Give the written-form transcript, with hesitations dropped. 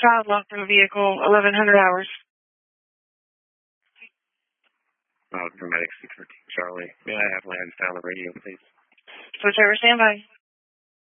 child lost in a vehicle, 1100 hours. Paramedic 613 Charlie. May I have Lance down the radio, please? Switch over, standby.